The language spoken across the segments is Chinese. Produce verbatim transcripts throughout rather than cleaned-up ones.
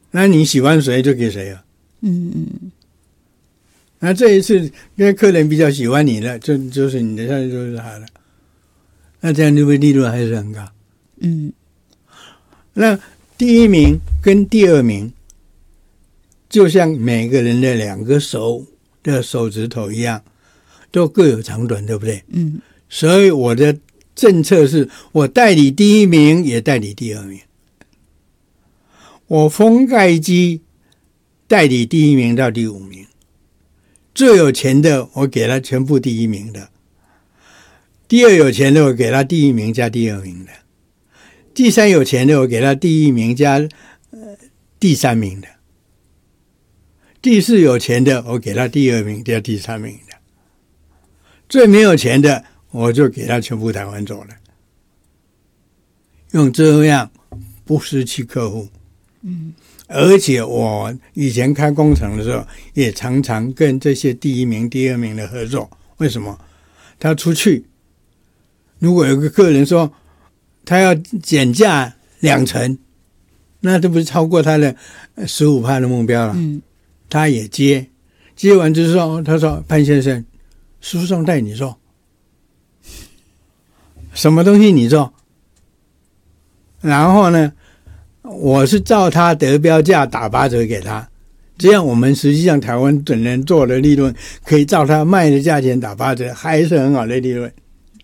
那你喜欢谁就给谁了。 嗯嗯。 那这一次，因为客人比较喜欢你的，就就是你的，下来就是他的。那这样就会利润还是很高。 嗯。 那第一名跟第二名，就像每个人的两个手的手指头一样，都各有长短，对不对？ 嗯。 所以我的政策是我代理第一名，也代理第二名。我封盖机代理第一名到第五名。最有钱的我给他全部第一名的，第二有钱的我给他第一名加第二名的，第三有钱的我给他第一名加、呃、第三名的，第四有钱的我给他第二名加第三名的，最没有钱的我就给他全部台湾走了，用这样不失去客户。 嗯。 而且我以前开工厂的时候，也常常跟这些第一名、第二名的合作。为什么？他出去，如果有个客人说他要减价两成，那这不是超过他的 百分之十五 的目标了？嗯，他也接，接完之后，他说：“潘先生，输送带你做，什么东西你做？”然后呢？我是照他得标价打八折给他，这样我们实际上台湾整人做的利润可以照他卖的价钱打八折，还是很好的利润。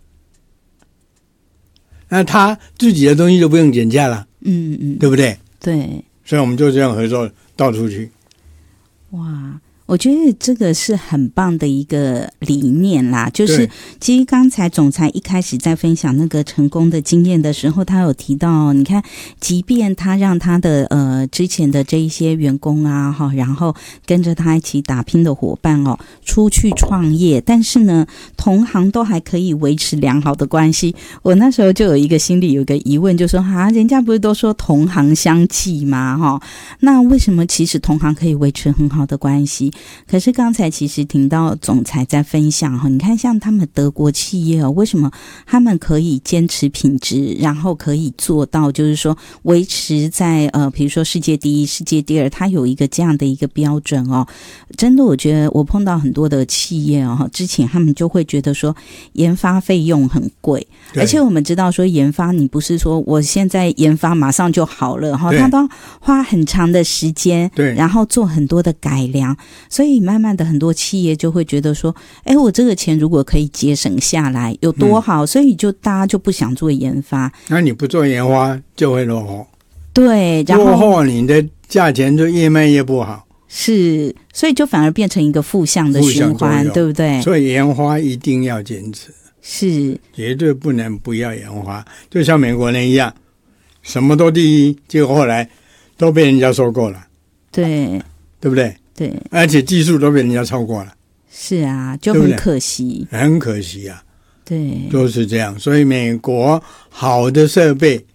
那他自己的东西就不用减价了， 嗯嗯， 对不对？ 对， 所以我们就这样合作到处去。 哇，我觉得这个是很棒的一个理念啦，就是其实刚才总裁一开始在分享那个成功的经验的时候，他有提到，你看，即便他让他的呃之前的这一些员工啊，哈，然后跟着他一起打拼的伙伴哦，出去创业，但是呢，同行都还可以维持良好的关系。我那时候就有一个心里有一个疑问，就说啊，人家不是都说同行相忌吗？哈，那为什么其实同行可以维持很好的关系？可是刚才其实听到总裁在分享哈，你看像他们德国企业哦，为什么他们可以坚持品质，然后可以做到就是说维持在呃，比如说世界第一、世界第二，它有一个这样的一个标准哦。真的，我觉得我碰到很多的企业哦，之前他们就会觉得说研发费用很贵，而且我们知道说研发你不是说我现在研发马上就好了哈，它都要花很长的时间，对，然后做很多的改良。所以慢慢的很多企业就会觉得说，哎，我这个钱如果可以节省下来有多好，嗯，所以就大家就不想做研发。那你不做研发就会落后， 对，然后落后你的价钱就越卖越不好， 是，所以就反而变成一个负向的循环，对不对？ 所以研发一定要坚持， 是绝对不能不要研发，就像美国人一样，什么都第一，结果后来都被人家收购了， 对， 对不对？ 对， 而且技术都被人家超过了， 是啊，就很可惜， 对对很可惜啊， 对， 都是这样。所以美国好的设备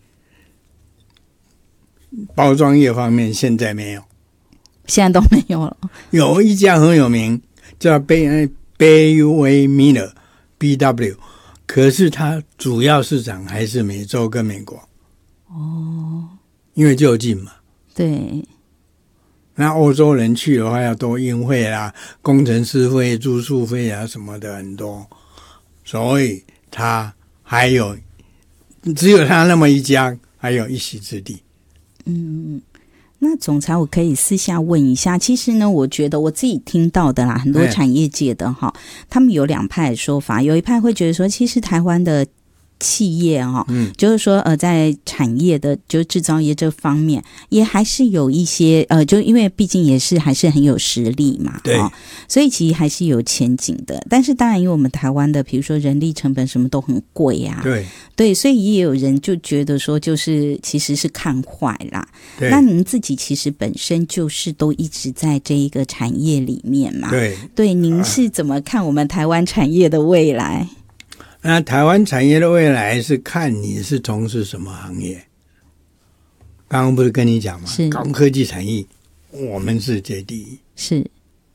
包装业方面现在没有， 现在都没有了。 有一家很有名叫 Bay Bay Miller B W， 可是它主要市场还是美洲跟美国。哦，因为就近嘛。 对。 那欧洲人去的话要多运费啦，工程师费、住宿费啊什么的很多，所以他还有只有他那么一家，还有一席之地。 嗯，那总裁，我可以私下问一下，其实呢，我觉得我自己听到的啦，很多产业界的哈，他们有两派说法，有一派会觉得说，其实台湾的企业哈、哦，嗯，就是说呃，在产业的就制造业这方面，也还是有一些呃，就因为毕竟也是还是很有实力嘛， 对、哦， 所以其实还是有前景的。但是当然，因为我们台湾的，比如说人力成本什么都很贵啊， 对对，所以也有人就觉得说，就是其实是看坏啦。那您自己其实本身就是都一直在这一个产业里面嘛， 对对，您是怎么看我们台湾产业的未来？ 那台湾产业的未来是看你是从事什么行业。刚刚不是跟你讲吗？是高科技产业，我们是最第一。 是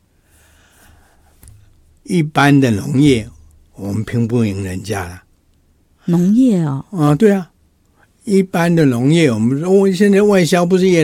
一般的农业，我们拼不赢人家了。 农业哦， 啊，对啊，一般的农业，我们说现在外销不是也